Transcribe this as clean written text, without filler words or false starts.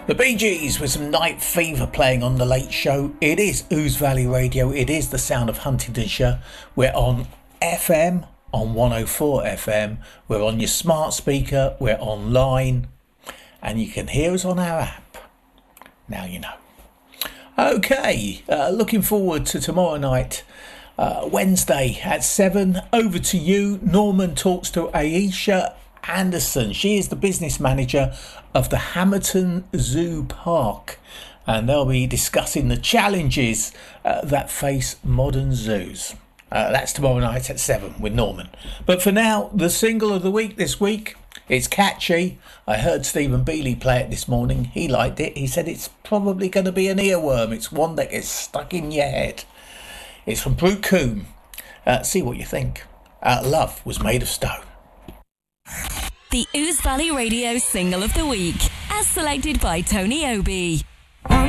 The Bee Gees with some Night Fever playing on The Late Show. It is Ouse Valley Radio. It is the sound of Huntingdonshire. We're on FM, on 104 FM. We're on your smart speaker. We're online. And you can hear us on our app. Now you know. Okay, looking forward to tomorrow night. Wednesday at 7. Over to you. Norman talks to Aisha Anderson. She is the business manager of the Hamerton Zoo Park, and they'll be discussing the challenges that face modern zoos. That's tomorrow night at 7 with Norman. But for now, the single of the week this week, it's catchy. I heard Stephen Bealey play it this morning. He liked it. He said it's probably going to be an earworm. It's one that gets stuck in your head. It's from Brute Coombe. See what you think. Love Was Made of Stone. The Ouse Valley Radio Single of the Week, as selected by Tony Obi.